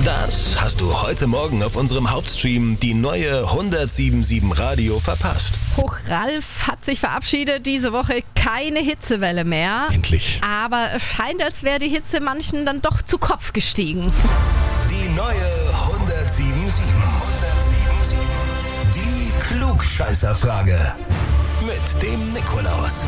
Das hast du heute Morgen auf unserem Hauptstream, die neue 107.7 Radio, verpasst. Hoch Ralf hat sich verabschiedet, diese Woche keine Hitzewelle mehr. Endlich. Aber es scheint, als wäre die Hitze manchen dann doch zu Kopf gestiegen. Die neue 107.7. Die Klugscheißerfrage. Mit dem Nikolaus.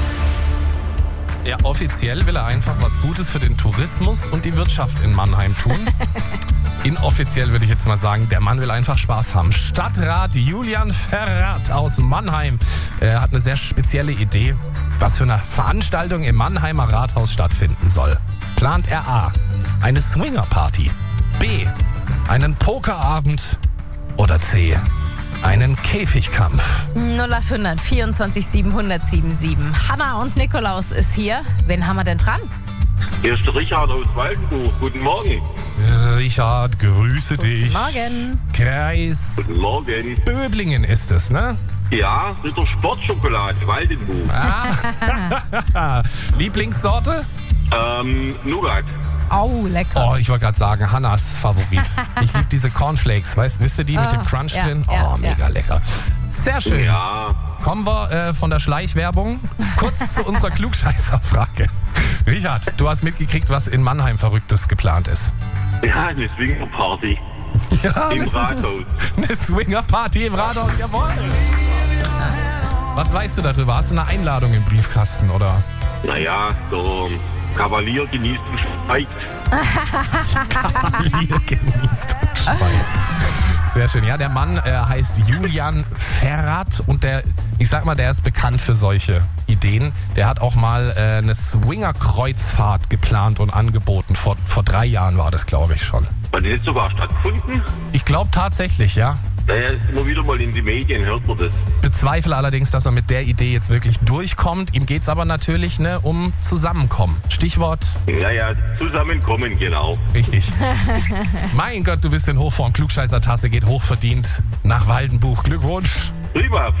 Ja, offiziell will er einfach was Gutes für den Tourismus und die Wirtschaft in Mannheim tun. Inoffiziell würde ich jetzt mal sagen, der Mann will einfach Spaß haben. Stadtrat Julian Ferrat aus Mannheim hat eine sehr spezielle Idee, was für eine Veranstaltung im Mannheimer Rathaus stattfinden soll. Plant er A, eine Swingerparty, B, einen Pokerabend oder C, einen Käfigkampf. 0800 24 707. Hanna und Nikolaus ist hier. Wen haben wir denn dran? Hier ist der Richard aus Waldenbuch. Guten Morgen. Richard, grüße dich. Morgen. Kreis Guten Morgen. Böblingen ist es, ne? Ja, Ritter Sportschokolade, Waldenbuch. Lieblingssorte? Nougat. Oh, lecker. Oh, ich wollte gerade sagen, Hannas Favorit. Ich liebe diese Cornflakes, wisst ihr die mit dem Crunch ja, drin? ja, Oh, mega lecker. Sehr schön. Ja. Kommen wir von der Schleichwerbung kurz zu unserer Klugscheißerfrage. Richard, du hast mitgekriegt, was in Mannheim Verrücktes geplant ist. Ja, eine Swingerparty Ja, im Rathaus. eine Swingerparty im Rathaus, jawohl. Was weißt du darüber? Hast du eine Einladung im Briefkasten, oder? Naja, der Kavalier genießt und schweigt. Kavalier genießt und schweigt. Sehr schön. Ja, der Mann heißt Julian Ferrat und der ist bekannt für solche Ideen. Der hat auch mal eine Swinger-Kreuzfahrt geplant und angeboten. Vor 3 Jahren war das, glaube ich, schon. Hat die nicht sogar stattgefunden? Ich glaube tatsächlich, ja. Naja, immer wieder mal in die Medien hört man das. Bezweifle allerdings, dass er mit der Idee jetzt wirklich durchkommt. Ihm geht es aber natürlich um Zusammenkommen. Stichwort. Ja, zusammenkommen, genau. Richtig. Mein Gott, du bist in Hochform. Klugscheißer-Tasse geht hochverdient nach Waldenbuch. Glückwunsch. Prima.